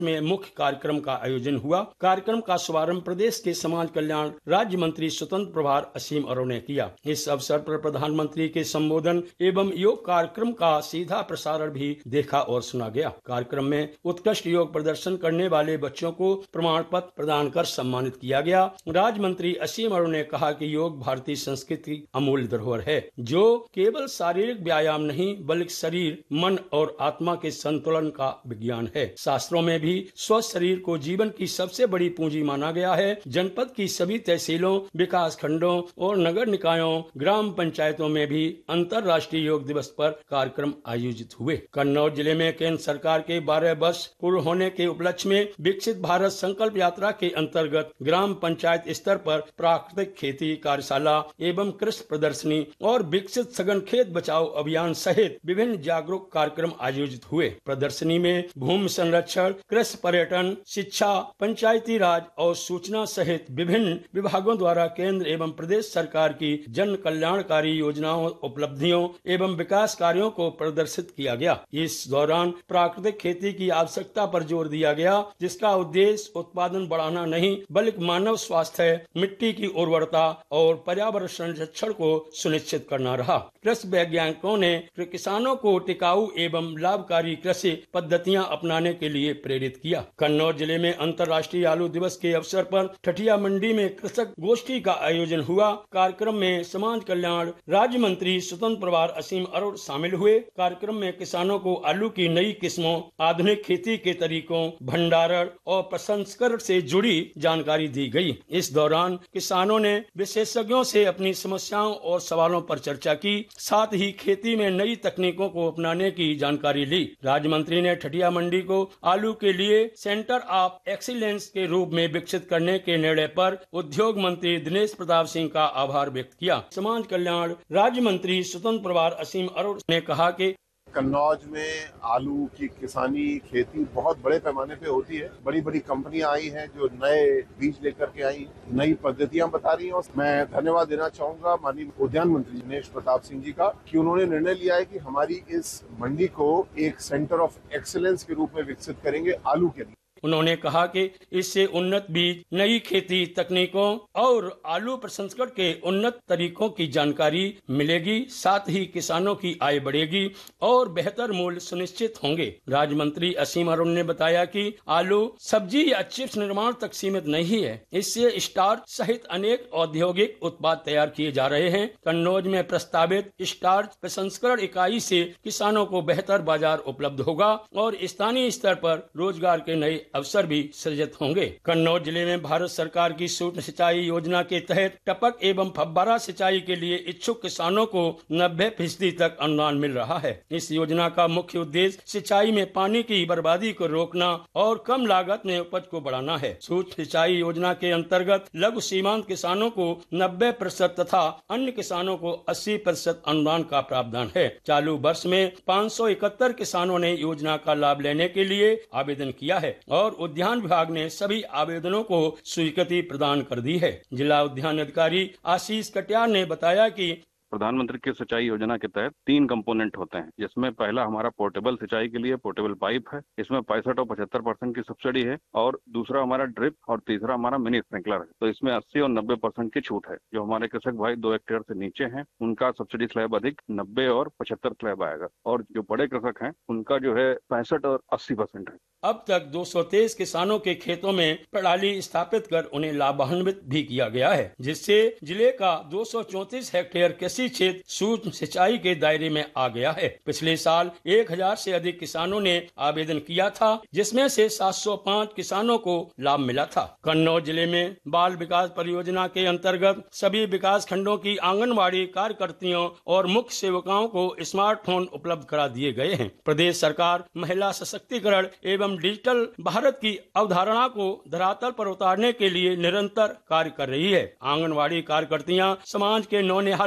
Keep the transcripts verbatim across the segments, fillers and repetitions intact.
में मुख्य कार्यक्रम का आयोजन हुआ। कार्यक्रम का शुभारंभ प्रदेश के समाज कल्याण राज्य मंत्री स्वतंत्र प्रभार असीम अरोड़ा ने किया। इस अवसर पर प्रधानमंत्री के संबोधन एवं योग कार्यक्रम का सीधा प्रसारण भी देखा और सुना गया। कार्यक्रम में उत्कृष्ट योग प्रदर्शन करने वाले बच्चों को प्रमाण पत्र प्रदान कर सम्मानित किया गया। राज्य मंत्री असीम अरोड़ा ने कहा कि योग भारतीय संस्कृति की अमूल्य धरोहर है, जो केवल शारीरिक व्यायाम नहीं बल्कि शरीर, मन और आत्मा के संतुलन का विज्ञान है। शास्त्रों में भी स्वस्थ शरीर को जीवन की सबसे बड़ी पूंजी माना गया है। जनपद की सभी तहसीलों, विकास खंडों और नगर निकायों, ग्राम पंचायतों में भी अंतर्राष्ट्रीय योग दिवस पर कार्यक्रम आयोजित हुए। कन्नौज जिले में केंद्र सरकार के बारह वर्ष पूर्ण होने के उपलक्ष्य में विकसित भारत संकल्प यात्रा के अंतर्गत ग्राम पंचायत स्तर पर प्राकृतिक खेती कार्यशाला एवं कृषि प्रदर्शनी और विकसित सघन खेत बचाओ अभियान सहित विभिन्न जागरूक कार्यक्रम आयोजित हुए। प्रदर्शनी में भूमि संरक्षण, कृषि पर्यटन, शिक्षा, पंचायती राज और सूचना सहित विभिन्न विभागों द्वारा केंद्र एवं प्रदेश सरकार की जन कल्याणकारी योजनाओं, उपलब्धियों एवं विकास कार्यों को प्रदर्शित किया गया। इस दौरान प्राकृतिक खेती की आवश्यकता पर जोर दिया गया, जिसका उद्देश्य उत्पादन बढ़ाना नहीं बल्कि मानव स्वास्थ्य, मिट्टी की उर्वरता और पर्यावरण संरक्षण को सुनिश्चित करना रहा। कृषि वैज्ञानिकों ने किसानों को टिकाऊ एवं लाभकारी कृषि पद्धतियां अपनाने के लिए प्रेरित किया। कन्नौज जिले में अंतर्राष्ट्रीय आलू दिवस के अवसर पर ठठिया मंडी में कृषक गोष्ठी का आयोजन हुआ। कार्यक्रम में समाज कल्याण राज्य मंत्री स्वतंत्र प्रभार असीम अरोड़ा शामिल हुए। कार्यक्रम में किसानों को आलू की नई किस्मों, आधुनिक खेती के तरीकों, भंडारण और प्रसंस्करण से जुड़ी जानकारी दी गई। इस दौरान किसानों ने विशेषज्ञों से अपनी समस्याओं और सवालों पर चर्चा की, साथ ही खेती में नई तकनीकों को अपनाने की जानकारी ली। राज्य मंत्री ने ठठिया मंडी को आलू के लिए सेंटर ऑफ एक्सीलेंस के रूप में विकसित करने के निर्णय पर उद्योग मंत्री दिनेश प्रताप सिंह का आभार व्यक्त किया। समाज कल्याण राज्य मंत्री स्वतंत्र प्रभार असीम अरोड़ा ने कहा कि कन्नौज में आलू की किसानी खेती बहुत बड़े पैमाने पे होती है। बड़ी बड़ी कंपनियां आई हैं जो नए बीज लेकर के आई, नई पद्धतियां बता रही हैं। मैं धन्यवाद देना चाहूंगा माननीय उद्यान मंत्री दिनेश प्रताप सिंह जी का कि उन्होंने निर्णय लिया है कि हमारी इस मंडी को एक सेंटर ऑफ एक्सीलेंस के रूप में विकसित करेंगे आलू के लिए। उन्होंने कहा कि इससे उन्नत बीज, नई खेती तकनीकों और आलू प्रसंस्करण के उन्नत तरीकों की जानकारी मिलेगी, साथ ही किसानों की आय बढ़ेगी और बेहतर मूल्य सुनिश्चित होंगे। राज्य मंत्री असीम अरोड़ा ने बताया कि आलू सब्जी या चिप्स निर्माण तक सीमित नहीं है, इससे स्टार्च सहित अनेक औद्योगिक उत्पाद तैयार किए जा रहे हैं। कन्नौज में प्रस्तावित स्टार्च प्रसंस्करण इकाई से किसानों को बेहतर बाजार उपलब्ध होगा और स्थानीय स्तर पर रोजगार के नए अवसर भी सृजित होंगे। कन्नौज जिले में भारत सरकार की सूक्ष्म सिंचाई योजना के तहत टपक एवं फव्वारा सिंचाई के लिए इच्छुक किसानों को नब्बे फीसदी तक अनुदान मिल रहा है। इस योजना का मुख्य उद्देश्य सिंचाई में पानी की बर्बादी को रोकना और कम लागत में उपज को बढ़ाना है। सूक्ष्म सिंचाई योजना के अंतर्गत लघु सीमांत किसानों को नब्बे प्रतिशत तथा अन्य किसानों को अस्सी प्रतिशत अनुदान का प्रावधान है। चालू वर्ष में पाँच सौ इकहत्तर किसानों ने योजना का लाभ लेने के लिए आवेदन किया है और उद्यान विभाग ने सभी आवेदनों को स्वीकृति प्रदान कर दी है। जिला उद्यान अधिकारी आशीष कटियार ने बताया कि प्रधानमंत्री की सिंचाई योजना के तहत तीन कंपोनेंट होते हैं, जिसमें पहला हमारा पोर्टेबल सिंचाई के लिए पोर्टेबल पाइप है, इसमें पैंसठ और पचहत्तर परसेंट की सब्सिडी है, और दूसरा हमारा ड्रिप और तीसरा हमारा मिनी स्प्रिंकलर है। तो इसमें अस्सी और नब्बे परसेंट की छूट है। जो हमारे कृषक भाई दो हेक्टेयर से नीचे हैं उनका सब्सिडी स्लैब अधिक नब्बे और पचहत्तर स्लैब आएगा, और जो बड़े कृषक हैं उनका जो है पैंसठ और अस्सी परसेंट है। अब तक दो सौ तेईस किसानों के खेतों में प्रणाली स्थापित कर उन्हें लाभान्वित भी किया गया है, जिससे जिले का दो सौ चौंतीस हेक्टेयर कृषि क्षेत्र सूक्ष्म सिंचाई के दायरे में आ गया है। पिछले साल एक हजार से अधिक किसानों ने आवेदन किया था, जिसमें से सात सौ पाँच किसानों को लाभ मिला था। कन्नौज जिले में बाल विकास परियोजना के अंतर्गत सभी विकास खंडों की आंगनबाड़ी कार्यकर्तियों और मुख्य सेवकाओं को स्मार्टफोन उपलब्ध करा दिए गए हैं। प्रदेश सरकार महिला सशक्तिकरण एवं डिजिटल भारत की अवधारणा को धरातल पर उतारने के लिए निरंतर कार्य कर रही है। आंगनबाड़ी कार्यकर्तियां समाज के नौनिहालों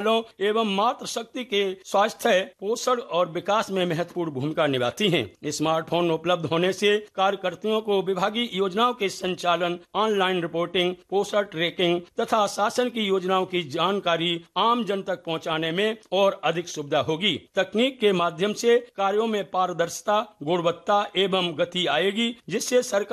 एवं मातृशक्ति के स्वास्थ्य, पोषण और विकास में महत्वपूर्ण भूमिका निभाती हैं। स्मार्टफोन उपलब्ध होने से कार्यकर्ताओं को विभागीय योजनाओं के संचालन, ऑनलाइन रिपोर्टिंग, पोषण ट्रैकिंग तथा शासन की योजनाओं की जानकारी आम जन तक पहुंचाने में और अधिक सुविधा होगी। तकनीक के माध्यम से कार्यों में पारदर्शिता, गुणवत्ता एवं गति आएगी, जिससे सरकार